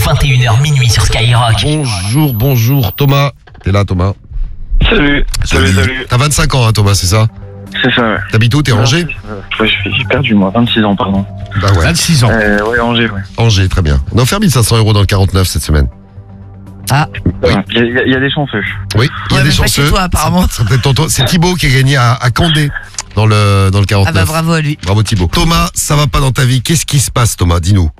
21h minuit sur Skyrock. Bonjour Thomas. T'es là Thomas? Salut. T'as 25 ans hein, Thomas, c'est ça? C'est ça, ouais. T'habites où? T'es Angers? Ouais, j'ai perdu moi, 26 ans pardon. Bah ouais. 26 ans. Ouais, Angers, ouais. Angers, très bien. On a offert 1500 € dans le 49 cette semaine. Oui. Il y a des chanceux. Oui, il y a des même pas chanceux. chez toi, apparemment. C'est Thibaut qui a gagné à Condé dans le 49. Ah bah bravo à lui. Bravo Thibaut. Thomas, ça va pas dans ta vie. Qu'est-ce qui se passe Thomas? Dis-nous.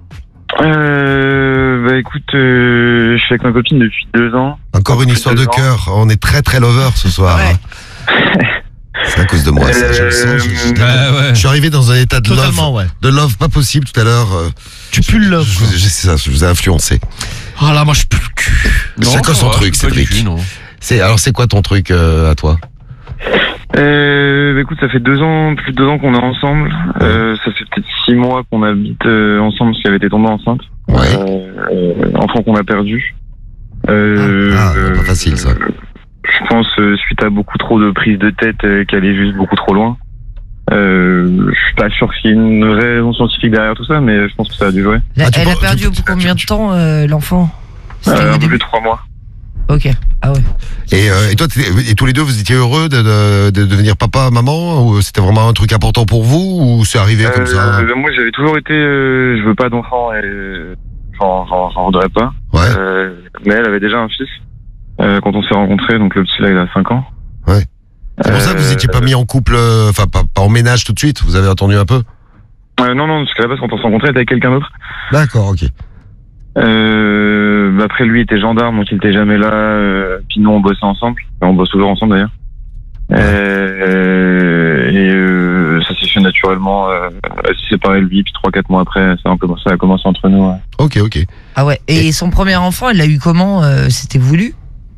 Bah écoute, je suis avec ma copine depuis 2 ans. Encore une Plus histoire de 2 ans. cœur. On est très très lover ce soir. Ouais. Hein. C'est à cause de moi, ça, je le sens. Ouais. Je suis arrivé dans un état de Totalement, love, ouais. de love pas possible tout à l'heure. Tu pues le love. C'est ça, je vous ai influencé. Oh là, moi je pue le cul. Chacun son truc, Cédric. Alors c'est quoi ton truc à toi? Bah écoute, ça fait 2 ans, plus de 2 ans qu'on est ensemble. Ça fait peut-être 6 mois qu'on habite ensemble parce qu'elle avait été tombée enceinte. Ouais. Enfant qu'on a perdu. Pas facile ça. Je pense suite à beaucoup trop de prises de tête qu'elle est juste beaucoup trop loin. Je suis pas sûr qu'il y ait une raison scientifique derrière tout ça, mais je pense que ça a dû jouer. Ah, tu Elle a penses- perdu au bout de combien de temps l'enfant? C'était au Un peu début. plus de 3 mois. Ok. Ah ouais. Et toi, et tous les deux, vous étiez heureux de devenir papa, maman, ou c'était vraiment un truc important pour vous, ou c'est arrivé comme ça? Moi, j'avais toujours été, je veux pas d'enfant et j'en voudrais pas. Ouais. Mais elle avait déjà un fils quand on s'est rencontrés, donc le petit là, il a 5 ans. C'est pour ça que vous étiez pas mis en couple, enfin pas en ménage tout de suite. Vous avez attendu un peu? Non, parce qu'à la base, quand on s'est rencontrés, elle était avec quelqu'un d'autre. D'accord, ok. Après, lui était gendarme, donc il était jamais là. Puis nous, on bossait ensemble. Enfin, on bosse toujours ensemble d'ailleurs. Ça s'est fait naturellement. Elle s'est séparée de lui, puis 3-4 mois après, ça a commencé entre nous. Ouais. Ok. Ah ouais. Et son premier enfant, elle l'a eu comment? C'était voulu?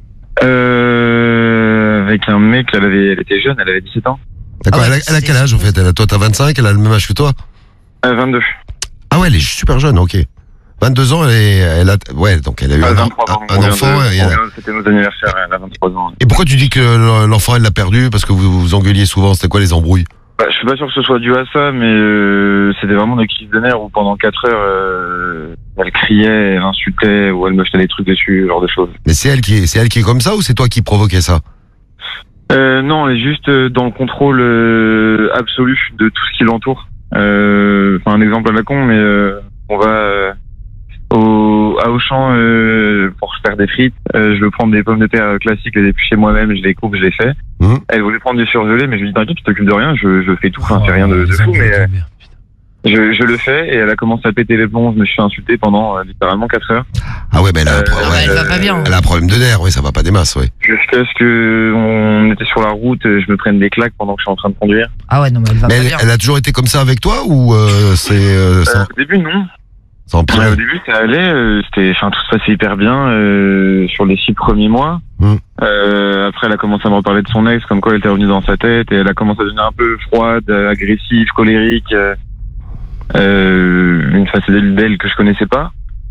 Avec un mec, elle était jeune, elle avait 17 ans. D'accord, Ah ouais, elle a quel âge en fait? Toi t'as 25, elle a le même âge que toi? 22. Ah ouais, elle est super jeune, ok. 22 ans, donc elle a eu un 23 ans. un enfant. C'était nos anniversaires, elle a 23 ans. Et pourquoi tu dis que l'enfant elle l'a perdu? Parce que vous vous engueuliez souvent, c'était quoi les embrouilles? Je suis pas sûr que ce soit dû à ça, mais c'était vraiment des crises de nerfs où pendant 4 heures, elle criait, elle insultait, ou elle me jetait des trucs dessus, ce genre de choses. Mais c'est elle qui est comme ça ou c'est toi qui provoquais ça? Non, elle est juste dans le contrôle absolu de tout ce qui l'entoure. Un exemple à la con, mais on va à Auchan pour se faire des frites. Je veux prendre des pommes de terre classiques, les éplucher moi-même, je les coupe, je les fais. Elle voulait prendre du surgelé, mais je lui dis t'inquiète, tu t'occupes de rien, je fais tout. Enfin, c'est rien de fou, mais je le fais, et elle a commencé à péter les plombs. Je me suis insulté pendant littéralement 4 heures. Ah ouais, mais elle a elle va pas bien. elle a un problème de nerfs, oui, ça va pas des masses, oui. Jusqu'à ce que on était sur la route, je me prenne des claques pendant que je suis en train de conduire. Ah ouais, non, mais elle va Mais pas bien. elle a toujours été comme ça avec toi ou c'est Au début, non. ça empire? Au début, ça allait, tout se passait hyper bien sur les 6 premiers mois. Après, elle a commencé à me reparler de son ex, comme quoi elle était revenue dans sa tête, et elle a commencé à devenir un peu froide, agressive, colérique. Une facette d'elle que je connaissais pas.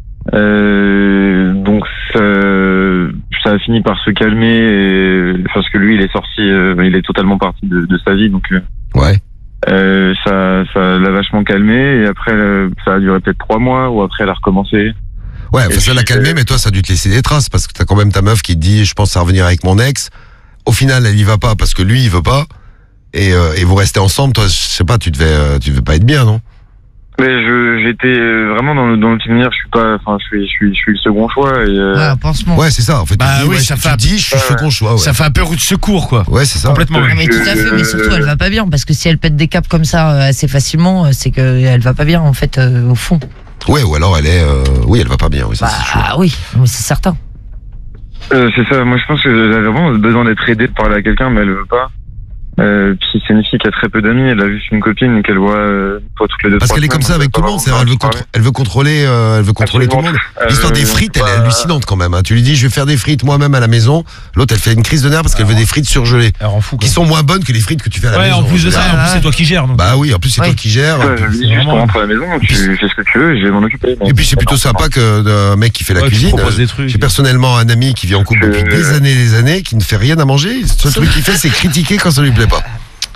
Donc ça a fini par se calmer, parce que lui, il est sorti, il est totalement parti de sa vie, donc. Ouais. Ça l'a vachement calmé, et après ça a duré peut-être 3 mois, ou après elle a recommencé. Ouais, ça l'a calmé, mais toi ça a dû te laisser des traces parce que t'as quand même ta meuf qui te dit je pense à revenir avec mon ex. Au final, elle y va pas parce que lui il veut pas, et vous restez ensemble. Toi, je sais pas, tu devais pas être bien, non? Mais j'étais vraiment dans le souvenir, je suis le second choix, et Ouais, un pansement. Ouais, c'est ça. En fait, Bah tu dis, oui, ouais, ça tu fait dis je suis second choix. Ouais, Ça fait un peu roue de secours, quoi. ouais, c'est ça. Complètement. Ah, mais tout à fait, mais surtout elle va pas bien, parce que si elle pète des câbles comme ça assez facilement, c'est qu'elle va pas bien en fait au fond. Ouais, ou alors elle est, oui, elle va pas bien. Oui, ça, c'est sûr. Bah oui, mais c'est certain. c'est ça. Moi, je pense que j'avais vraiment besoin d'être aidé, de parler à quelqu'un, mais elle veut pas. Puis c'est une fille qui a très peu d'amis, elle a juste une copine qu'elle voit toutes les 2-3 Parce qu'elle est comme ça avec tout le monde, c'est-à-dire elle veut contrôler tout le monde. L'histoire des frites, elle est hallucinante quand même. Hein. Tu lui dis je vais faire des frites moi-même à la maison, l'autre elle fait une crise de nerfs parce qu'elle veut des frites surgelées, Elle rend fou, quoi. qui sont moins bonnes que les frites que tu fais à la Ouais, maison. en plus de ça, en plus c'est toi qui gères. Donc. Bah oui, en plus c'est toi qui gères. Je lui dis juste on rentre à la maison, tu fais ce que tu veux, je vais m'en occuper. Et puis c'est plutôt sympa qu'un mec qui fait la Ouais, qui cuisine. propose des trucs. J'ai personnellement un ami qui vit en couple depuis des années, qui ne fait rien à manger. Le seul truc qu'il fait c'est critiquer quand ça lui plaît pas.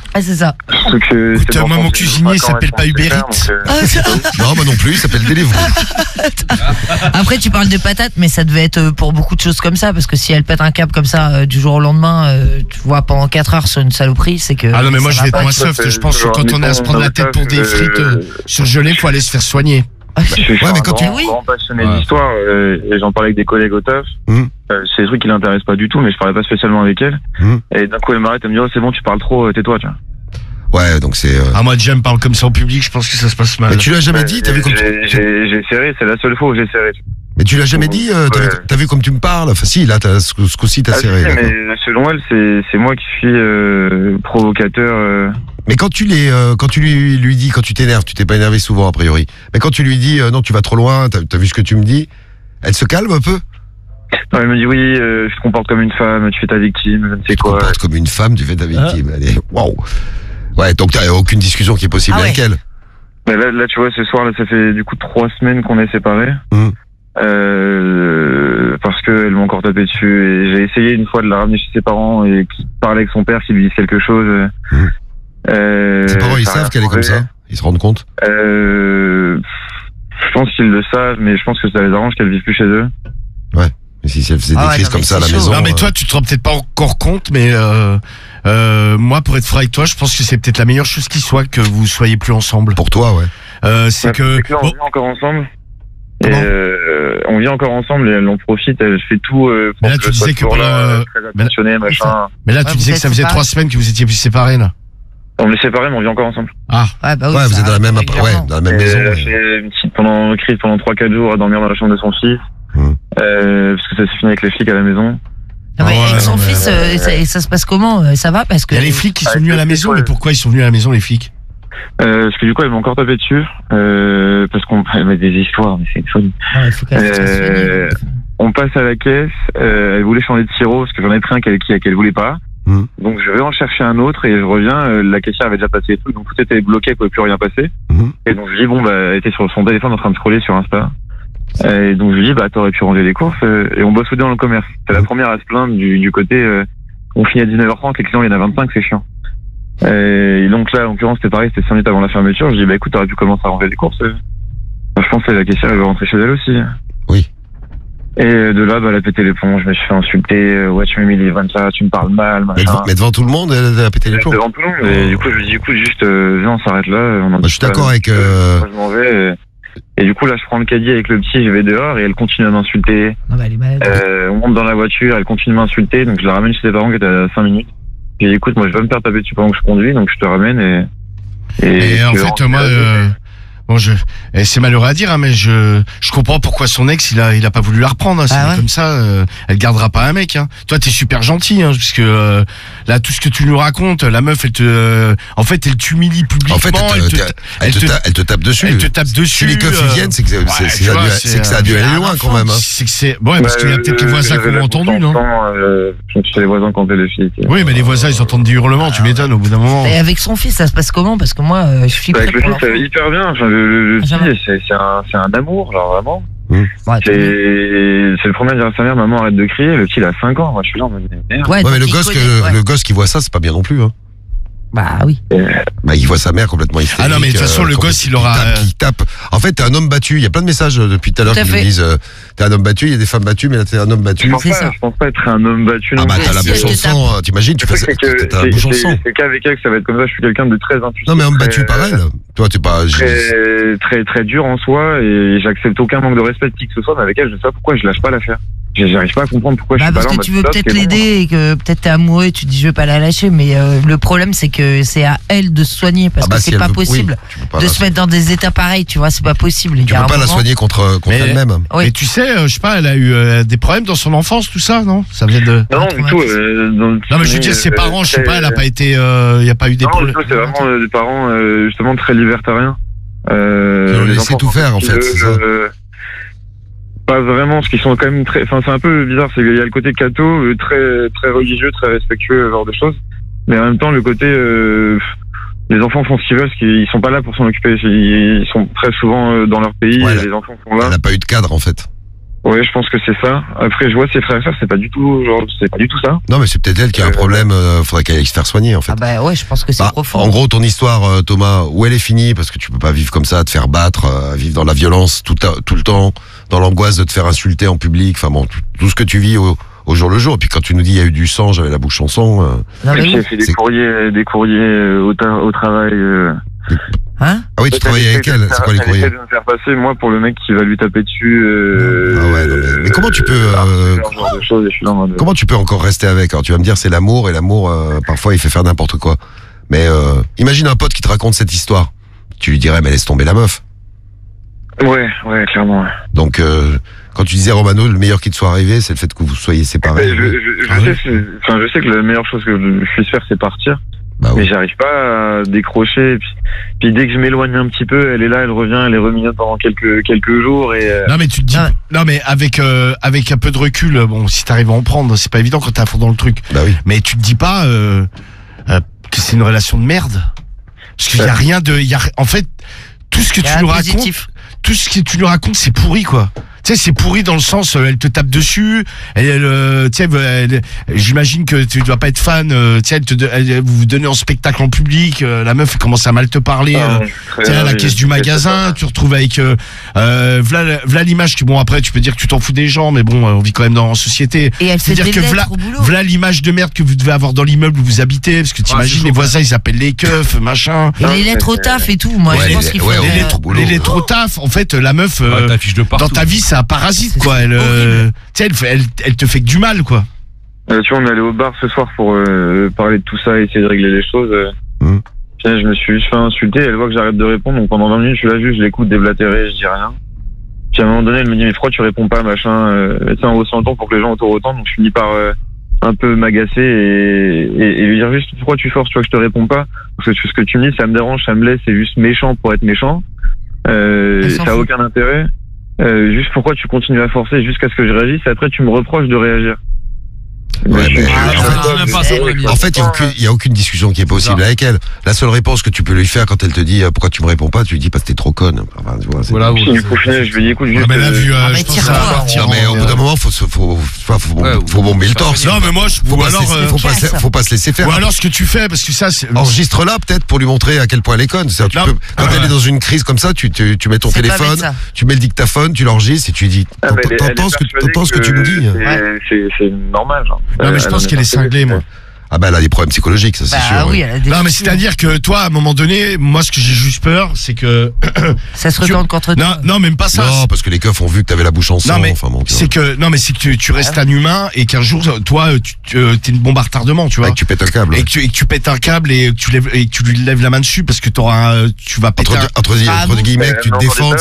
Ah, c'est ça. Surtout que Écoute, c'est moi, dans mon le cuisinier sens, s'appelle pas ils Uber vont se faire, Eats. Non, moi non plus, il s'appelle Deliveroo. Après, tu parles de patates, mais ça devait être pour beaucoup de choses comme ça, parce que si elle pète un câble comme ça du jour au lendemain, tu vois, pendant 4 heures sur une saloperie, c'est que. Ah non, mais moi, ça je vais va être pas. moins soft. Je pense que quand on est à se prendre la tête pour des frites surgelées, faut aller se faire soigner. Je suis Ouais, mais un quand tu- grand passionné Ouais. d'histoire, et j'en parlais avec des collègues au taf. C'est des trucs qui l'intéressent pas du tout, mais je parlais pas spécialement avec elle. Et d'un coup, elle m'arrête, elle me dit, oh, c'est bon, tu parles trop, tais-toi, tu vois. Ouais, donc c'est. Ah, moi, déjà, me parle comme ça en public, je pense que ça se passe mal. Mais tu l'as jamais dit, t'as vu comme J'ai serré, c'est la seule fois où j'ai serré. Mais tu l'as jamais dit, t'as vu comme tu me parles. Enfin, si, là, ce coup-ci, t'as serré. Si, d'accord. mais selon elle, c'est moi qui suis provocateur. Mais quand tu lui dis, quand tu t'énerves, tu t'es pas énervé souvent, a priori. Mais quand tu lui dis, non, tu vas trop loin, t'as vu ce que tu me dis, elle se calme un peu? Non, elle me dit, oui, je te comporte comme une femme, tu fais ta victime, je ne sais Tu te quoi. comportes comme une femme, tu fais ta victime. Allez, waouh. Ouais, donc t'as aucune discussion qui est possible Ah ouais. avec elle. Mais là, tu vois, ce soir, là, ça fait du coup 3 semaines qu'on est séparés. Parce qu'elle m'a encore tapé dessus. Et j'ai essayé une fois de la ramener chez ses parents et parler avec son père, qui lui dise quelque chose. Ses parents, ils ça a savent qu'elle est comme changé. ça? Ils se rendent compte? Je pense qu'ils le savent, mais je pense que ça les arrange qu'elle vive plus chez eux. Mais si elle faisait des Ah ouais, crises non, comme mais ça à la c'est chaud. maison. Non, mais toi, tu te rends peut-être pas encore compte, mais moi, pour être franc avec toi, je pense que c'est peut-être la meilleure chose qui soit que vous soyez plus ensemble. Pour toi, ouais. C'est que. là, on bon, vit encore ensemble. Comment On vit encore ensemble et elle en profite, elle fait tout. Mais là, pour tu je sois disais que toujours pendant, là, très attentionné, machin. mais là, Ouais, tu vous disais que êtes ça faisait séparés 3 semaines que vous étiez plus séparés, là. On est séparés, mais on vit encore ensemble. Ah. Ouais, bah oui, Ouais, vous ça êtes dans la arrive même, régulièrement. dans la même Et maison. elle a ouais. fait une petite crise pendant 3-4 jours à dormir dans la chambre de son fils. Parce que ça s'est fini avec les flics à la maison. Non, mais Ouais, avec son non, mais- fils, ça se passe comment? Ça va parce que. Il y a les flics qui sont Avec venus à la les maison, flics, mais pourquoi ils sont venus à la maison, les flics? Parce que du coup, elle m'a encore tapé dessus. Parce qu'on met des histoires, mais c'est une folie. Ouais, il faut qu'elle se fasse soigner. On passe à la caisse. Elle voulait changer de sirop parce que j'en ai pris un qu'elle voulait pas. Donc je vais en chercher un autre et je reviens. La caissière avait déjà passé les trucs, donc tout était bloqué, elle pouvait plus rien passer. Et donc je dis bon bah, elle était sur son téléphone en train de scroller sur Insta. Et donc je lui dis bah t'aurais pu ranger les courses. Et on bosse tous deux dans le commerce. C'est la première à se plaindre du côté. On finit à 19h30, les clients il y en a 25, c'est chiant. Et donc là, en l'occurrence, c'était pareil, c'était 5 minutes avant la fermeture. Je dis bah écoute, t'aurais pu commencer à ranger les courses. Je pense que la caissière elle veut rentrer chez elle aussi. Oui. Et de là, bah, elle a pété les plombs, je me suis fait insulter, ouais, tu m'as mis les 20 tu me parles mal, machin. Mais devant tout le monde, elle a pété les plombs. Devant tout le monde, et du coup, je lui dis, écoute, juste, viens, on s'arrête là. Bah, je suis d'accord avec. Moi, je m'en vais, et du coup, là, je prends le caddie avec le petit, je vais dehors, et elle continue à m'insulter. Non, bah, elle est malade. On monte dans la voiture, elle continue à m'insulter, donc je la ramène chez ses parents qui étaient à 5 minutes. Je lui dis, écoute, moi, je vais me faire taper dessus pendant que je conduis, donc je te ramène, Et en fait, moi, bon, et c'est malheureux à dire, hein, mais je comprends pourquoi son ex, il a pas voulu la reprendre. Hein, Ah ouais. comme ça, elle gardera pas un mec. Hein. Toi, t'es super gentil, hein, puisque là, tout ce que tu nous racontes, la meuf, en fait, elle t'humilie publiquement. En fait, elle te tape dessus. Elle te tape dessus. Si les keufs y viennent, c'est que ça a dû aller loin quand même. Hein. C'est que c'est ouais, parce qu'il y a peut-être les voisins qui ont entendu, non? C'est les voisins qui ont fait les flics. Oui, mais les voisins, ils entendent des hurlements. Tu m'étonnes au bout d'un moment. Et avec son fils, ça se passe comment? Parce que moi, je flippe. Avec le fils, ça va hyper bien. Enfin, le fils, c'est un amour, genre vraiment. Ouais, C'est le premier à dire à sa mère, maman arrête de crier. Le petit, il a 5 ans. Moi, je suis là en mode merde. Ouais, mais donc le il gosse, connaît, ouais. le gosse qui voit ça, c'est pas bien non plus. Hein. Bah oui. Bah, il voit sa mère complètement hystérique. Ah non, mais de toute façon, le gosse, il aura. Qui tape. En fait, t'es un homme battu. Il y a plein de messages depuis tout à l'heure Tout à qui nous fait. disent t'es un homme battu, il y a des femmes battues, mais là, t'es un homme battu. C'est ça. Je pense pas être un homme battu. Ah non bah, plus. t'as la Si, bouche elle en te sang, t'imagines, Le truc, c'est que t'as la bouche en sang. c'est qu'avec elle que ça va être comme ça. Je suis quelqu'un de très impulsif. Non, mais homme très- battu, pareil. Toi, t'es pas. très dur en soi et j'accepte aucun manque de respect de qui que ce soit, mais avec elle, je sais pas pourquoi je lâche pas l'affaire. J'arrive pas à comprendre pourquoi je Bah suis pas parce là. que tu veux peut-être l'aider et que peut-être t'es amoureux et tu te dis je veux pas la lâcher, mais le problème c'est que c'est à elle de se soigner parce Ah bah, que si c'est elle pas veut- possible oui, tu peux pas de la- se mettre dans des états pareils, tu vois, c'est pas possible. Il Tu y a peux un pas la moment- soigner contre Mais- elle-même. Oui. Mais tu sais, je sais pas, elle a eu des problèmes dans son enfance, tout ça, non? Ça vient de. Non, du tout. Non, mais je veux dire, ses parents, je sais pas, elle a pas été, il y a pas eu des Non, problèmes. du tout, c'est vraiment des parents justement très libertariens. Ils ont les laissé enfants tout faire, en fait, c'est ça. Pas vraiment, parce qu'ils sont quand même très. Enfin, c'est un peu bizarre. C'est qu'il y a le côté catho, très très religieux, très respectueux, ce genre de choses. Mais en même temps, le côté les enfants font ce qu'ils veulent, parce qu'ils sont pas là pour s'en occuper. Ils sont très souvent dans leur pays. Ouais, et les enfants sont là. Elle n'a pas eu de cadre, en fait. Ouais, je pense que c'est ça. Après, je vois ses frères et sœurs, c'est pas du tout ça. Non, mais c'est peut-être elle qui a un problème. Faudrait qu'elle aille se faire soigner, en fait. Ah bah ouais, je pense que c'est profond. En gros, ton histoire, Thomas, où elle est finie, parce que tu peux pas vivre comme ça, te faire battre, vivre dans la violence tout le temps, dans l'angoisse de te faire insulter en public. Enfin bon, tout ce que tu vis au jour le jour. Et puis quand tu nous dis il y a eu du sang, j'avais la bouche en sang. Non, mais J'ai fait des courriers au travail. hein? Ah oui, tu travailles avec elle. C'est quoi les courriers? Elle essaie de me faire passer, moi, pour le mec qui va lui taper dessus. Ah ouais, non, mais comment tu peux genre de choses, et je suis là en mode, comment tu peux encore rester avec? Alors tu vas me dire c'est l'amour, et l'amour parfois il fait faire n'importe quoi. Mais imagine un pote qui te raconte cette histoire. Tu lui dirais mais laisse tomber la meuf. Ouais, clairement. Ouais. Donc quand tu disais Romano, le meilleur qui te soit arrivé, c'est le fait que vous soyez séparés. Je sais que la meilleure chose que je puisse faire, c'est partir. Bah oui. Mais j'arrive pas à décrocher. Puis dès que je m'éloigne un petit peu, elle est là, elle revient, elle est remise pendant quelques jours. Et Non mais tu te dis, non mais avec un peu de recul, bon si t'arrives à en prendre, c'est pas évident quand t'es à fond dans le truc. Bah oui. Mais tu te dis pas que c'est une relation de merde. Parce qu'il y a rien de, en fait, tout ce que tu nous racontes, c'est pourri quoi. Tu sais, c'est pourri dans le sens, elle te tape dessus, j'imagine que tu dois pas être fan, vous vous donnez en spectacle en public, la meuf elle commence à mal te parler, à la caisse du magasin, tu te retrouves avec, v'là l'image que bon après tu peux dire que tu t'en fous des gens, mais bon, on vit quand même dans en société. Et elle fait des lettres au boulot. V'là l'image de merde que vous devez avoir dans l'immeuble où vous habitez, parce que t'imagines les voisins ils appellent les keufs, machin. Et les lettres au taf et tout, moi je pense qu'il faut. Les lettres au taf, en fait, la meuf, dans ta vie c'est un parasite quoi, elle te fait que du mal quoi. Tu vois, on est allé au bar ce soir pour parler de tout ça et essayer de régler les choses. Puis là, je me suis juste fait insulter, elle voit que j'arrête de répondre, donc pendant 20 minutes je suis là juste, je l'écoute déblatérer, je dis rien. Puis à un moment donné elle me dit mais pourquoi tu réponds pas machin, en haussant le ton pour que les gens autour autant, donc je finis par un peu m'agacer et lui dire juste pourquoi tu forces, tu vois que je te réponds pas, parce que ce que tu me dis ça me dérange, ça me laisse, c'est juste méchant pour être méchant, ça a aucun intérêt. Juste pourquoi tu continues à forcer jusqu'à ce que je réagisse et après tu me reproches de réagir. Ouais, en fait, il y a aucune discussion qui est possible avec elle. La seule réponse que tu peux lui faire quand elle te dit pourquoi tu me réponds pas, tu lui dis parce que t'es trop conne. Enfin, tu vois, voilà. Puis, au final, je lui dis écoute, juste. Mais là, vu, je pense ça va partir. Non, mais au bout d'un moment, faut bomber le torse. Non, mais moi, faut pas se laisser faire. Ou alors, ce que tu fais, parce que ça, enregistre-la peut-être pour lui montrer à quel point elle est conne. Quand elle est dans une crise comme ça, tu mets ton téléphone, tu mets le dictaphone, tu l'enregistres et tu lui dis t'entends ce que tu me dis. C'est normal, genre. Non mais je pense qu'elle est cinglée moi. Ah bah elle a des problèmes psychologiques, ça c'est sûr. Oui, elle a des non mais c'est-à-dire que toi à un moment donné, moi ce que j'ai juste peur, c'est que ça se retourne contre toi. Non même pas ça. Non parce que les keufs ont vu que t'avais la bouche en sang. Non mais enfin, bon, c'est que tu restes un humain et qu'un jour toi t'es une bombe à retardement, tu vois. Et que tu pètes un câble. Et que tu pètes un câble et que tu lui lèves la main dessus parce que tu vas péter entre guillemets que tu te défends.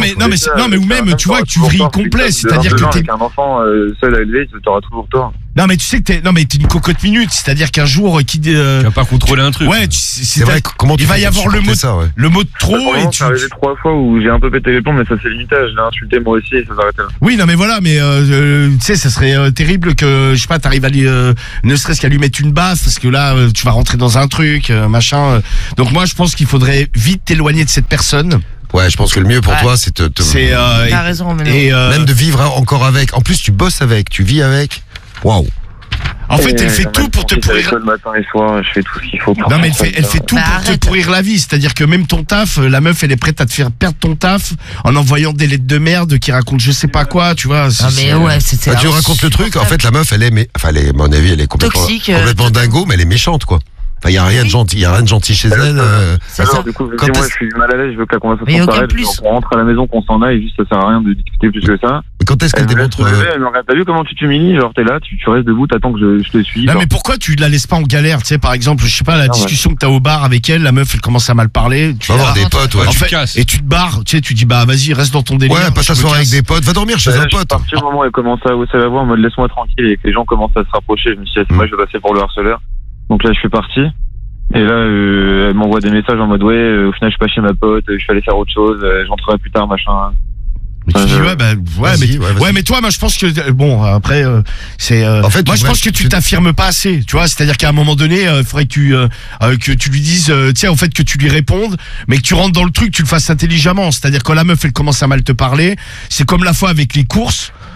Non mais ou même tu vois que tu vrilles complet, c'est-à-dire que t'es un enfant seul à élever, t'auras toujours tort. Non mais tu sais que t'es une cocotte minute, c'est-à-dire qu'un jour tu vas pas contrôler un truc. Ouais, c'est vrai. Comment il va y avoir le mot de trop et tu. Arrivé 3 fois où j'ai un peu pété les plombs, mais ça c'est limité. Je l'ai insulté moi aussi et ça s'arrête là. Oui, non mais voilà, mais tu sais, ça serait terrible que je sais pas, t'arrives à lui, ne serait-ce qu'à lui mettre une baffe parce que là tu vas rentrer dans un truc, machin. Donc moi je pense qu'il faudrait vite t'éloigner de cette personne. Ouais, je pense que le mieux pour toi, c'est t'as raison, même de vivre encore avec. En plus, tu bosses avec, tu vis avec. Waouh. En fait, elle fait tout pour te pourrir. Le matin et soir, je fais tout ce qu'il faut. Non, mais elle fait tout pour te pourrir la vie. C'est-à-dire que même ton taf, la meuf, elle est prête à te faire perdre ton taf en envoyant des lettres de merde qui racontent je sais pas quoi, tu vois. Ah, mais ouais, c'est. Tu racontes le truc. En fait, la meuf, à mon avis, elle est complètement dingo, mais elle est méchante, quoi. Enfin, il y a rien de gentil chez elle. C'est ça. Du coup, moi, je suis mal à l'aise, je veux que la conversation s'arrête. On rentre à la maison, qu'on s'en aille, juste ça sert à rien de discuter plus que ça. Mais quand est-ce qu'elle démontre elle me regarde, t'as vu comment tu t'humilies, genre t'es là, tu restes debout, t'attends que je te suis. Non mais pourquoi tu la laisses pas en galère, tu sais, par exemple, je sais pas, la discussion que t'as au bar avec elle, la meuf elle commence à mal parler, tu vas avoir des potes, ouais, et tu te barres, tu sais, tu dis bah vas-y, reste dans ton délire. Ouais, passe la soirée avec des potes, va dormir chez un pote. À partir du moment où elle commence à hausser la voix en mode laisse-moi tranquille et que les gens commencent à se rapprocher, je me suis dit moi je vais passer pour le harceleur. Donc là je suis parti. Et là, elle m'envoie des messages en mode ouais, au final je suis pas chez ma pote, je suis allé faire autre chose, j'entrerai plus tard, machin. Mais tu dis mais toi, moi je pense que bon après c'est. En fait, moi je pense que tu t'affirmes pas assez, tu vois, c'est-à-dire qu'à un moment donné, il faudrait que tu lui dises, tiens, en fait que tu lui répondes, mais que tu rentres dans le truc, tu le fasses intelligemment, c'est-à-dire quand la meuf elle commence à mal te parler, c'est comme la fois avec les courses.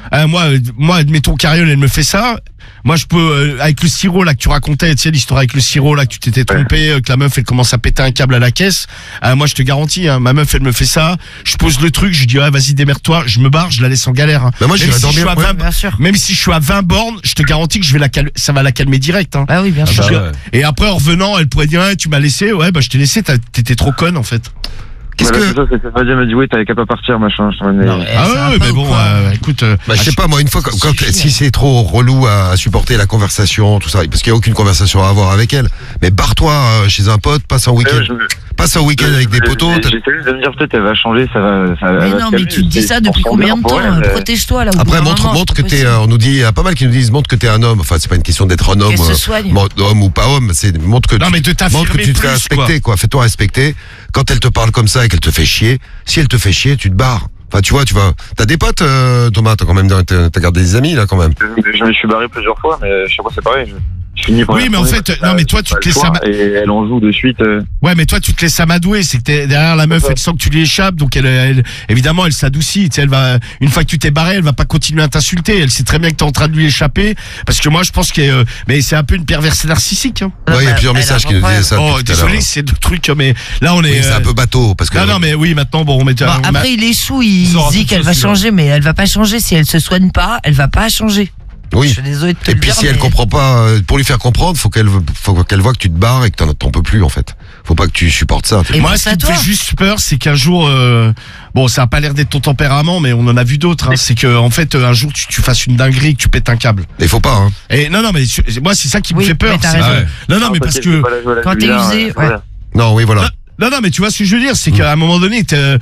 moi, admettons Cariole, elle me fait ça. Moi, je peux, avec le sirop là que tu racontais, tu sais l'histoire avec le sirop là que tu t'étais trompé, que la meuf elle commence à péter un câble à la caisse. Moi, je te garantis, hein, ma meuf elle me fait ça. Je pose le truc, je dis vas-y démerde-toi, je me barre, je la laisse en galère. Hein. Bah moi, j'irai dormir. Même si je suis à 20 bornes, je te garantis que je vais ça va la calmer direct. Hein. Ah oui, bien sûr. Et après, en revenant, elle pourrait dire tu m'as laissé, je t'ai laissé, t'étais trop conne en fait. Qu'est-ce que ça Fadia m'a dit oui, t'avais qu'à pas partir, machin. Mais bon, écoute, je sais pas moi, une fois si c'est trop relou à supporter la conversation, tout ça, parce qu'il y a aucune conversation à avoir avec elle. Mais barre-toi chez un pote, passe un week-end. Passe un week-end avec des potos. J'essaie de me dire peut-être elle va changer, ça va. Mais non, mais tu te dis ça depuis combien de temps? Protège-toi là. Après montre que t'es. On nous dit, il y a pas mal qui nous disent montre que t'es un homme. Enfin, c'est pas une question d'être un homme, homme ou pas homme. C'est montre que tu te fais respecter, quoi. Fais-toi respecter. Quand elle te parle comme ça et qu'elle te fait chier, si elle te fait chier, tu te barres. Enfin, tu vois, t'as des potes, Thomas, t'as gardé des amis, là, quand même. Je me suis barré plusieurs fois, mais chaque fois c'est pareil. Oui, mais en fait, non, mais toi, tu te laisses et elle en joue de suite. Ouais, mais toi, tu te laisses amadouer. C'est que derrière la meuf, elle sent que tu lui échappes, donc évidemment, elle s'adoucit. Tu sais, une fois que tu t'es barré, elle va pas continuer à t'insulter. Elle sait très bien que t'es en train de lui échapper, parce que moi, je pense mais c'est un peu une perverse narcissique. Hein. Ouais, il y a plusieurs messages qui nous disaient ça. Oh, désolé, c'est deux trucs, mais là, on est. Oui, c'est un peu bateau, parce que. Non, mais oui, maintenant, bon, on met. Après, il est sous, il dit qu'elle va changer, mais elle va pas changer. Si elle se soigne pas, elle va pas changer. Oui. Je suis désolé de te et le puis dire, si elle comprend pas, pour lui faire comprendre, faut qu'elle voit que tu te barres et que t'en peux plus en fait. Faut pas que tu supportes ça. Et moi, ce qui me fait juste peur, c'est qu'un jour, bon, ça a pas l'air d'être ton tempérament, mais on en a vu d'autres. Hein, c'est que en fait, un jour, tu fasses une dinguerie, que tu pètes un câble. Il faut pas. Hein. Et non, mais moi, c'est ça qui me fait peur. Non, mais parce que quand t'es usé, Non, oui, voilà. Non, mais tu vois ce que je veux dire, c'est qu'à un moment donné, là,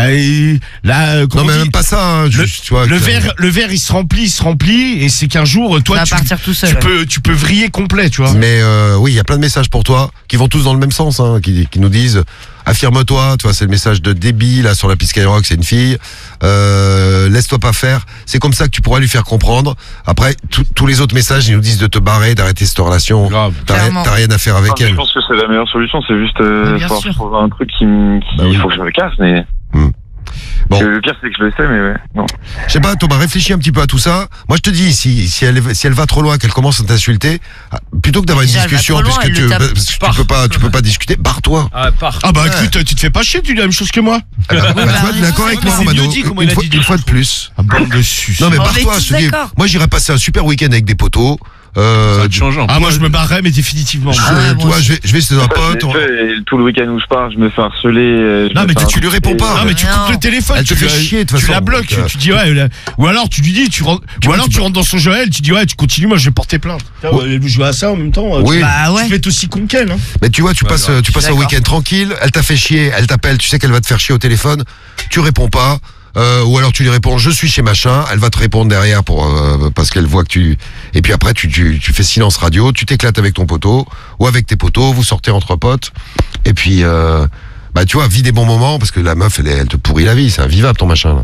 non, mais même pas ça, hein, tu vois. Le verre, il se remplit, et c'est qu'un jour, toi, tu vas partir tout seul. Tu peux vriller complet, tu vois. Mais oui, il y a plein de messages pour toi qui vont tous dans le même sens, hein, qui nous disent. Affirme-toi, tu vois, c'est le message de Déby, là, sur la piste Skyrock, c'est une fille. Laisse-toi pas faire. C'est comme ça que tu pourras lui faire comprendre. Après, tous les autres messages, ils nous disent de te barrer, d'arrêter cette relation. T'as rien à faire avec elle. Je pense que c'est la meilleure solution, c'est juste, faut trouver un truc il faut que je me casse, mais. Bon. Le pire, c'est que je le sais, mais ouais, non. Je sais pas, Thomas, réfléchis un petit peu à tout ça. Moi, je te dis, si elle va trop loin, qu'elle commence à t'insulter, plutôt que d'avoir une discussion, puisque tu peux pas discuter, barre-toi. Écoute, tu te fais pas chier, tu dis la même chose que moi. Tu es d'accord avec moi, Romano. Une fois de plus. Bande de sus. Non, mais barre-toi, je te dis. Moi, j'irais passer un super week-end avec des potos. Moi je me barrerais mais définitivement. Je vais chez un pote. Tout le week-end où je pars, je me fais harceler. Non mais tu lui réponds pas. Non mais tu coupes le téléphone. Elle te fait chier de toute façon. Tu la bloques. Tu dis ou alors tu lui dis tu rentres dans son Joël. Tu dis tu continues, moi je vais porter plainte. Je joue à ça en même temps. Oui. Tu fais aussi con qu'elle. Mais tu vois, tu passes un week-end tranquille. Elle t'a fait chier. Elle t'appelle. Tu sais qu'elle va te faire chier au téléphone. Tu réponds pas. Ou alors tu lui réponds je suis chez machin, elle va te répondre derrière parce qu'elle voit que tu, et puis après tu fais silence radio, tu t'éclates avec ton poteau ou avec tes poteaux, vous sortez entre potes et puis tu vois, vis des bons moments parce que la meuf elle te pourrit la vie, c'est invivable ton machin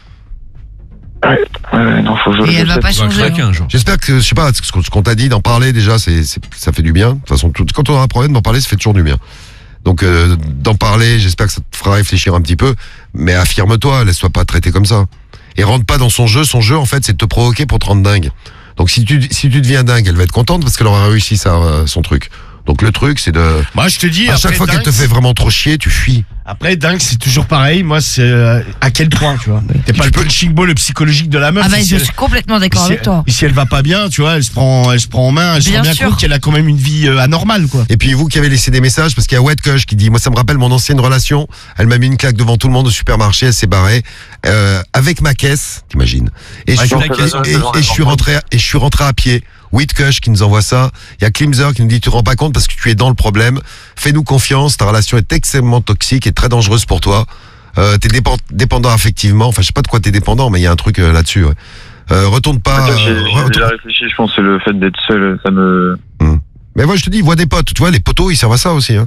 là. Ouais, non, faut que je. Et elle va pas changer. J'espère que, je sais pas, ce qu'on t'a dit d'en parler déjà, ça fait du bien. De toute façon, quand on a un problème d'en parler, ça fait toujours du bien. Donc d'en parler, j'espère que ça te fera réfléchir un petit peu, mais affirme-toi, laisse-toi pas traiter comme ça. Et rentre pas dans son jeu en fait c'est de te provoquer pour te rendre dingue. Donc si tu deviens dingue, elle va être contente parce qu'elle aura réussi son truc. Donc le truc c'est de... Moi je te dis... À chaque fois qu'elle te fait vraiment trop chier, tu fuis. Après, dingue, c'est toujours pareil. Moi, c'est à quel point, tu vois. T'es pas le punching ball, le psychologique de la meuf. Ah bah, je suis complètement d'accord avec toi. Et si elle va pas bien, tu vois, elle se prend en main, elle se rend bien compte qu'elle a quand même une vie anormale, quoi. Et puis vous qui avez laissé des messages, parce qu'il y a Wetkush qui dit, moi ça me rappelle mon ancienne relation, elle m'a mis une claque devant tout le monde au supermarché, elle s'est barrée, avec ma caisse, t'imagines. Et je suis rentré à pied. Whitcush qui nous envoie ça. Il y a Klimzer qui nous dit tu te rends pas compte parce que tu es dans le problème. Fais-nous confiance, ta relation est extrêmement toxique et très dangereuse pour toi. T'es dépendant affectivement. Enfin, je sais pas de quoi t'es dépendant, mais il y a un truc là-dessus. Ouais. Retourne pas. J'ai déjà réfléchi. Je pense que le fait d'être seul, ça me. Mais moi, je te dis, vois des potes. Tu vois, les potos, ils servent à ça aussi. Hein.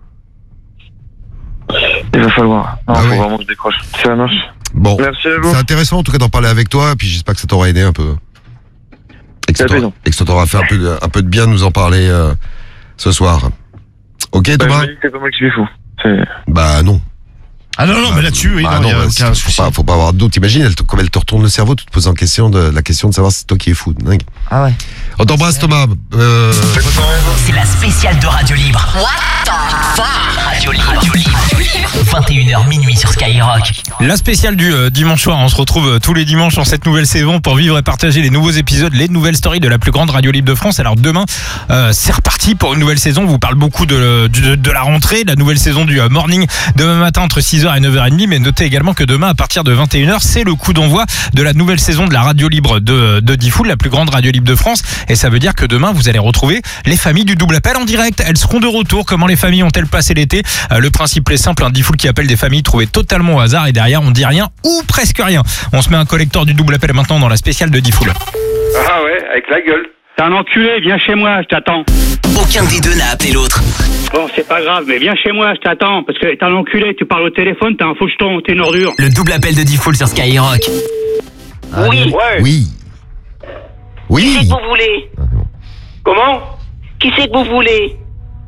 Il va falloir. Non, faut vraiment que je décroche. Ça marche. Bon. Merci à vous. C'est intéressant en tout cas d'en parler avec toi. Et puis j'espère que ça t'aura aidé un peu. Et que ça t'aura fait un peu de bien de nous en parler ce soir. Ok, Thomas? C'est pas moi qui suis fou. Bah non. Ah non, mais là-dessus, oui, Ah non, non, y a bah, aucun souci. faut pas avoir de doute. T'imagines, comme elle te retourne le cerveau, tu te poses la question de savoir si c'est toi qui es fou. Dingue. Ah ouais. On t'embrasse, Thomas. C'est la spéciale de Radio Libre. What the fuck? Radio Libre. 21h minuit sur Skyrock. La spéciale du dimanche soir, on se retrouve tous les dimanches en cette nouvelle saison pour vivre et partager les nouveaux épisodes, les nouvelles stories de la plus grande radio libre de France. Alors demain, c'est reparti pour une nouvelle saison. On vous parle beaucoup de la rentrée, de la nouvelle saison du morning demain matin entre 6h et 9h30. Mais notez également que demain, à partir de 21h, c'est le coup d'envoi de la nouvelle saison de la radio libre de Diffoul, la plus grande radio libre de France. Et ça veut dire que demain, vous allez retrouver les familles du double appel en direct. Elles seront de retour. Comment les familles ont-elles passé l'été? Le principe est simple, un Diffoul qui appelle des familles trouvées totalement au hasard et derrière on dit rien ou presque rien. On se met un collector du double appel maintenant dans la spéciale de Diffoul. Ah ouais, avec la gueule. T'es un enculé, viens chez moi, je t'attends. Aucun des deux n'a appelé l'autre. Bon, c'est pas grave, mais viens chez moi, je t'attends. Parce que t'es un enculé, tu parles au téléphone, t'es un faucheton, t'es une ordure. Le double appel de Diffoul sur Skyrock. Oui. Ouais. Oui. Qui c'est Oui. que vous voulez? Comment? Qui c'est que vous voulez?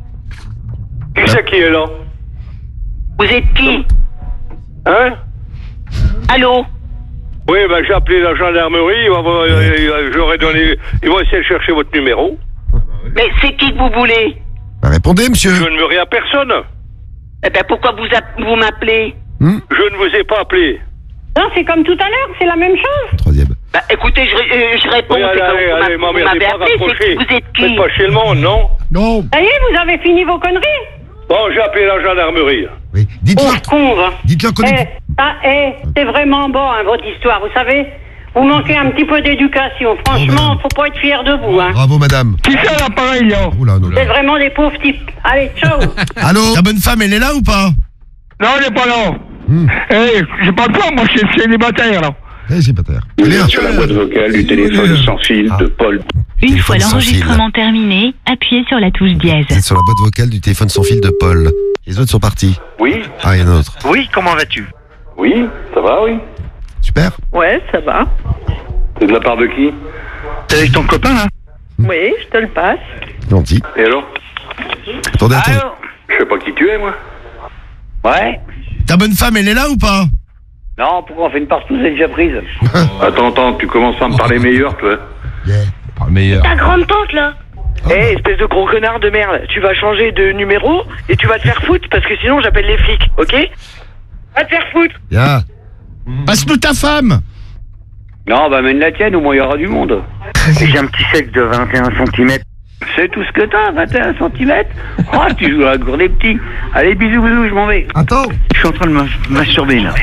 Qui c'est qui est là? Vous êtes qui? Hein? Allô? Oui, ben j'ai appelé la gendarmerie, j'aurais donné... Ils vont essayer de chercher votre numéro. Mais c'est qui que vous voulez? Bah, répondez, monsieur. Je ne veux rien à personne. Eh ben pourquoi vous m'appelez? Je ne vous ai pas appelé. Non, c'est comme tout à l'heure, c'est la même chose. Troisième. Bah écoutez, je réponds, Oui, c'est allez, comme vous m'emmerdez m'avez pas, appelé, raccrochez. vous êtes qui? Faites pas chez le monde, non? Non. Ça y est, vous avez fini vos conneries. Bon, j'ai appelé la gendarmerie. Oui. Oh, Dites-leur con, va. qu'on est... C'est vraiment bon, hein, votre histoire, vous savez. Vous manquez un petit peu d'éducation. Franchement, madame. faut pas être fier de vous, hein. Bravo, madame. Qui c'est l'appareil, là? Oula, non. Vous êtes vraiment des pauvres types. Allez, ciao. Allô? Ta bonne femme, elle est là ou pas? Non, elle est pas là. J'ai pas le temps, moi, je suis célibataire, là. J'ai pas terre. Vous êtes sur la boîte vocale du téléphone sans fil de Paul. Une Téléphone fois sans l'enregistrement terminé, appuyez sur la touche dièse. Vous êtes sur la boîte vocale du téléphone sans fil de Paul. Les autres sont partis. Oui? Ah, il y en a un autre. Oui, comment vas-tu? Oui, ça va, oui. Super. Ouais, ça va. C'est de la part de qui? T'es avec ton copain, là? Oui, je te le passe. Gentil. Et alors? Attendez. Je sais pas qui tu es, moi. Ouais? Ta bonne femme, elle est là ou pas? Non, pourquoi on fait une partout, c'est déjà prise. Attends, tu commences à me parler meilleur, toi. Pas le meilleur. Ta grande tante, là. Espèce de gros connard de merde, tu vas changer de numéro et tu vas te faire foutre parce que sinon j'appelle les flics, ok? Va te faire foutre. Bien. Passe-nous ta femme. Non, bah mène la tienne, au moins il y aura du monde. J'ai un petit sexe de 21 cm. C'est tout ce que t'as, 21 cm? Oh, tu joues à la cour des petits. Allez, bisous, je m'en vais. Attends. Je suis en train de masturber, là.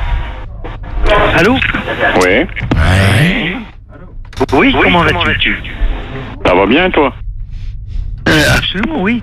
Allô? Ouais. Oui, comment vas-tu? Ça va bien, toi? Absolument, oui.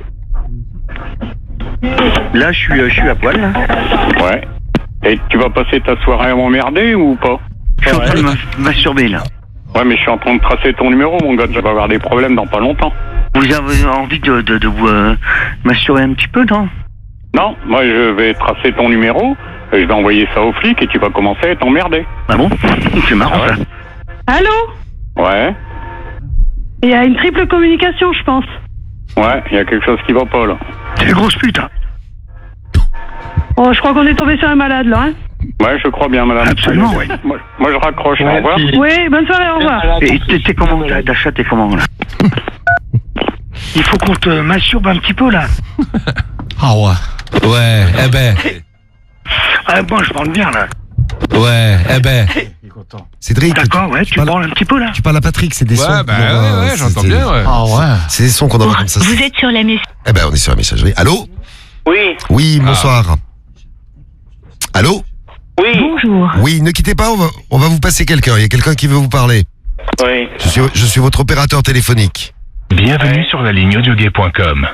Là, je suis à poil, là. Ouais. Et tu vas passer ta soirée à m'emmerder ou pas? Je suis en train de masturber, là. Ouais, mais je suis en train de tracer ton numéro, mon gars. Tu vas avoir des problèmes dans pas longtemps. Vous avez envie de vous masturber un petit peu, non? Non, moi je vais tracer ton numéro, et je vais envoyer ça aux flics et tu vas commencer à t'emmerder. Ah bon? C'est marrant, ça. Allô? Ouais, Il y a une triple communication, je pense. ouais, il y a quelque chose qui va pas là. C'est une grosse pute, hein. Oh, je crois qu'on est tombé sur un malade, là, hein. Ouais, je crois bien, madame. Absolument, ouais. Moi, je raccroche, au revoir. Oui, bonne soirée, au revoir. Et t'es comment, Dacha, t'es comment, là? Il faut qu'on te masturbe un petit peu, là. Ah ouais. Ouais, eh ben. Ah, bon, je parle bien, là. Ouais, eh ben. Cédric. D'accord, ouais, tu parles un petit peu, là. Tu parles à Patrick, c'est des sons. ouais, j'entends bien, ouais. Ah ouais. C'est des sons qu'on envoie comme ça. Vous êtes sur la messagerie. Eh ben, on est sur la messagerie. Allô? Oui, Oui, bonsoir. Allô? oui, Bonjour. Oui, ne quittez pas, on va vous passer quelqu'un. Il y a quelqu'un qui veut vous parler. oui. Je suis votre opérateur téléphonique. Bienvenue sur la ligne audiogay.com.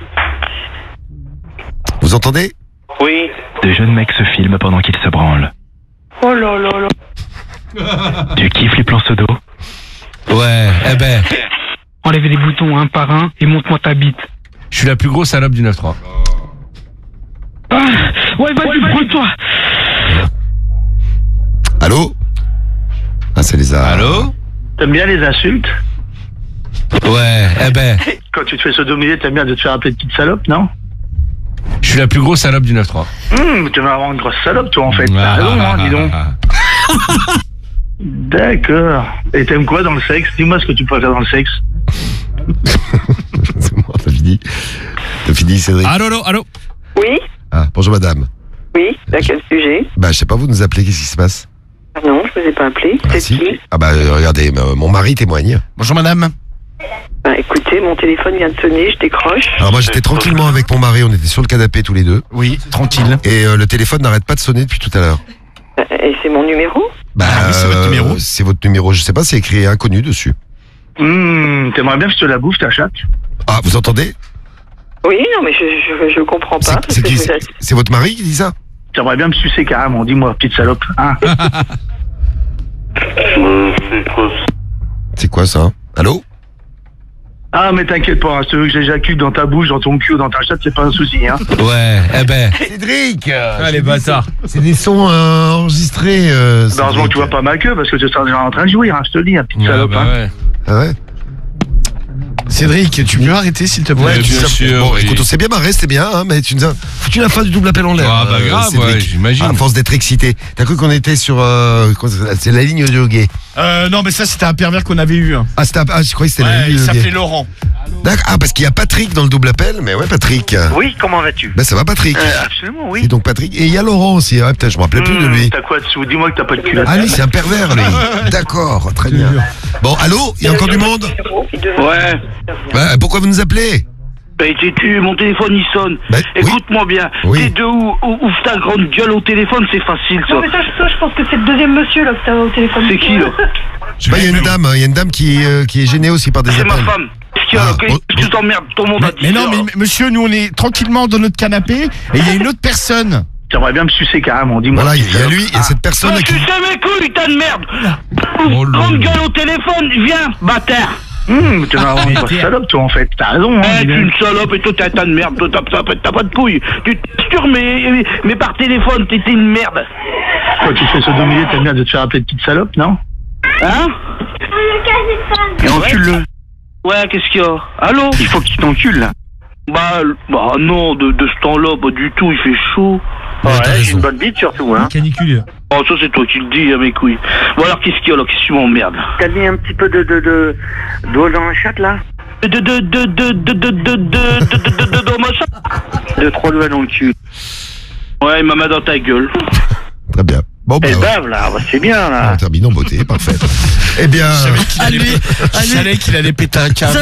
Vous entendez? Oui. De jeunes mecs se filment pendant qu'ils se branlent. Oh là là là. Tu kiffes les plans sodo? Ouais, eh ben. Enlève les boutons un par un et montre-moi ta bite. Je suis la plus grosse salope du 9-3. Ouais, vas-y, prends-toi. Allô? Ah, c'est les Allô? T'aimes bien les insultes? Ouais, eh ben. Quand tu te fais sodomiser, t'aimes bien de te faire appeler petite salope, non? Je suis la plus grosse salope du 9-3. Tu vas avoir une grosse salope, toi, en fait. T'as raison, hein, dis donc. D'accord. Et t'aimes quoi dans le sexe? Dis-moi ce que tu préfères dans le sexe. C'est bon, t'as fini. T'as fini, Cédric. Allô. Oui. Ah, bonjour madame. Oui, à quel sujet? Bah, je sais pas, vous nous appelez, qu'est-ce qui se passe? Ah non, je vous ai pas appelé. C'est si. qui? Ah bah, regardez, mon mari témoigne. Bonjour madame. Bah écoutez, mon téléphone vient de sonner, je décroche. Alors moi, j'étais tranquillement avec mon mari, on était sur le canapé tous les deux. Oui, tranquille. Et le téléphone n'arrête pas de sonner depuis tout à l'heure. Et c'est mon numéro? Bah, oui, c'est votre numéro. C'est votre numéro, je sais pas, c'est écrit inconnu dessus. T'aimerais bien que je te la bouffe, ta chatte? Ah, vous entendez? Oui, non mais je comprends pas. C'est votre mari qui dit ça? T'aimerais bien me sucer carrément, dis-moi, petite salope. Hein? C'est quoi ça? Allô? Ah, mais t'inquiète pas, si tu veux que j'éjacule dans ta bouche, dans ton cul ou dans ta chatte, c'est pas un souci, hein. Ouais, Cédric! Les bâtards. C'est des sons enregistrés. Heureusement que tu vois pas ma queue, parce que tu seras déjà en train de jouir, hein, je te le dis, un petite salope, hein. Ouais. Ah ouais? Cédric, tu peux arrêter s'il te plaît? Ouais, bien sûr. Bon, écoute, on s'est bien marré, c'était bien, hein, mais tu nous as foutu la fin du double appel en l'air. Ah, bah grave, Cédric. ouais, j'imagine. À force d'être excité. T'as cru qu'on était sur. C'est la ligne de gay. Non, mais ça, c'était un pervers qu'on avait eu. Ah, je croyais que c'était la ligne il de s'appelait gay. Laurent. D'accord. Ah, parce qu'il y a Patrick dans le double appel, mais ouais, Patrick. Oui, comment vas-tu? Ben, ça va, Patrick. Absolument, oui. Et donc, Patrick. Et il y a Laurent aussi, hein, putain, je me rappelais plus de lui. T'as quoi dessous? Dis-moi que t'as pas de culotte. Ah, lui, c'est un pervers, lui. D'accord, très bien. Bon, allô? Il y a encore du monde? Ouais. Bah, pourquoi vous nous appelez? Bah, mon téléphone il sonne. Bah, écoute-moi bien. Oui. T'es deux ouvre ta grande gueule au téléphone, c'est facile ça. Non, mais ça, je pense que c'est le deuxième monsieur là que t'as au téléphone. C'est qui là? Je sais pas, il y a une dame qui est gênée aussi par des C'est appels. ma femme. Qu'est-ce que tu t'emmerdes? Tout le monde a dit. Mais non, mais monsieur, nous on est tranquillement dans notre canapé et il y a une autre personne. J'aimerais bien me sucer carrément, dis-moi. Voilà, il y a lui, il y a cette personne qui. qui. Tu sais mes couilles, t'as de merde! Grande gueule au téléphone, viens, bâtard! Tu vas avoir une grosse salope, toi, en fait. T'as raison, hein. Tu es une salope et toi, t'as de merde. Toi, t'as pas de couilles. Tu t'assures, mais par téléphone, t'es une merde. Quoi, tu fais sodomiser, t'aimes bien de te faire appeler de petite salope, non? Hein? Et encule-le. Ouais, qu'est-ce qu'il y a? Allô? Il faut qu'il t'encule, là. Bah non, de ce temps-là, pas du tout, il fait chaud. Ouais, j'ai une bonne bite surtout, hein. Canicule. Oh, ça c'est toi qui le dis, hein, mes couilles. Bon alors, qu'est-ce qu'il y a là? Qu'est-ce que tu m'emmerdes? T'as mis un petit peu d'eau dans la chatte, là? Dans ma chatte? De trois doigts dans le cul. Ouais, maman dans ta gueule. Très bien. Bon, bah, bave, là, c'est bien, là. On termine en beauté, parfait. Eh bien. Je savais qu'il allait péter un câble.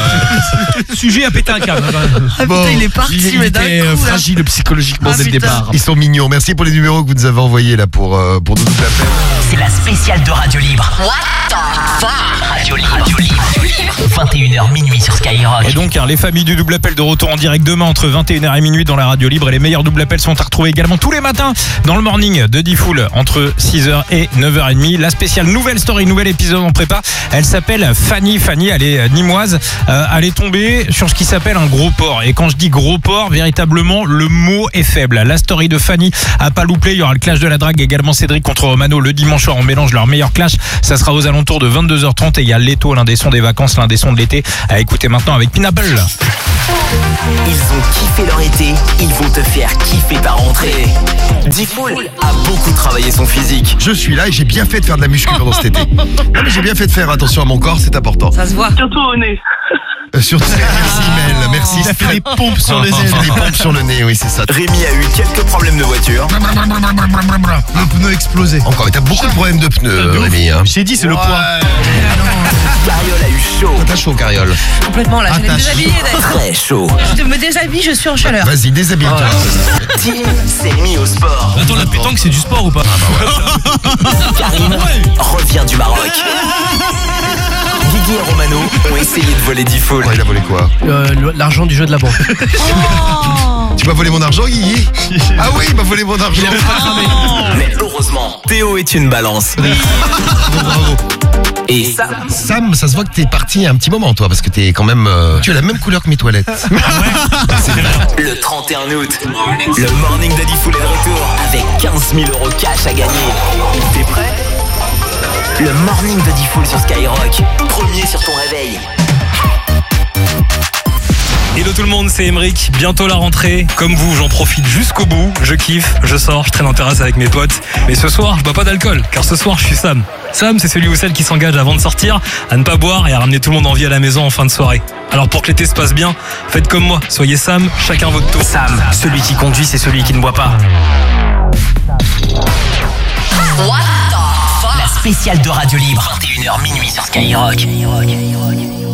Sujet à péter un câble. Ah putain, il est parti, mais d'un coup. Il était fragile psychologiquement dès le départ. Ils sont mignons. Merci pour les numéros que vous nous avez envoyés là pour nous double appel. C'est la spéciale de Radio Libre. What the fuck? Radio Libre. 21h minuit sur Skyrock. Et donc, les familles du double appel de retour en direct demain entre 21h et minuit dans la Radio Libre. Et les meilleurs double appels sont à retrouver également tous les matins dans le morning de Diffoul entre 6h et 9h30. La spéciale nouvelle story, nouvel épisode en prépa. Elle s'appelle Fanny. Fanny, elle est nimoise. Elle est tombée sur ce qui s'appelle un gros porc. Et quand je dis gros porc, véritablement, le mot est faible. La story de Fanny à pas louper. Il y aura le clash de la drague également. Cédric contre Romano le dimanche soir. On mélange leur meilleur clash. Ça sera aux alentours de 22h30. Et il y a Leto, l'un des sons des vacances, l'un des sons de l'été. À écouter maintenant avec Pineapple. Ils ont kiffé leur été, ils vont te faire kiffer ta rentrée. Diffoul a beaucoup travaillé son physique. Je suis là et j'ai bien fait de faire de la muscu pendant cet été. Non, mais j'ai bien fait de faire attention à mon corps, c'est important. Ça se voit. Surtout au nez. Merci Mel, merci. Il a fait des pompes sur les ailes. Des pompes sur le nez, oui c'est ça. Rémi a eu quelques problèmes de voiture. Le pneu explosé. Encore, mais t'as beaucoup de problèmes de pneus, Rémi. Hein. J'ai dit, c'est le poids. Cariole a eu chaud. T'as chaud, Cariole. Complètement là, je l'ai déshabillé d'ailleurs. Très chaud. Je me déshabille, je suis en chaleur. Vas-y, déshabille-toi. Tim s'est mis au sport. Attends, la pétanque, c'est du sport ou pas? Karim revient du Maroc. Guigui et Romano ont essayé de voler Diffoul. Il a volé quoi? L'argent du jeu de la banque. Tu m'as volé mon argent, Guigui? Ah oui, il m'a volé mon argent. Mais heureusement, Théo est une balance. Bravo. Et Sam, ça se voit que t'es parti un petit moment, toi, parce que t'es quand même. Tu as la même couleur que mes toilettes. le 31 août, le morning de Diffoul est de retour avec 15 000 € cash à gagner. T'es prêt? Le morning de Diffoul sur Skyrock. Premier sur ton réveil. Hello tout le monde, c'est Emeric. Bientôt la rentrée. Comme vous, j'en profite jusqu'au bout. Je kiffe, je sors, je traîne en terrasse avec mes potes. Mais ce soir, je bois pas d'alcool, car ce soir, je suis Sam. Sam, c'est celui ou celle qui s'engage avant de sortir à ne pas boire et à ramener tout le monde en vie à la maison en fin de soirée. Alors pour que l'été se passe bien, faites comme moi. Soyez Sam, chacun votre tour. Sam, celui qui conduit, c'est celui qui ne boit pas. What the fuck? La spéciale de Radio Libre, 21h minuit sur Skyrock.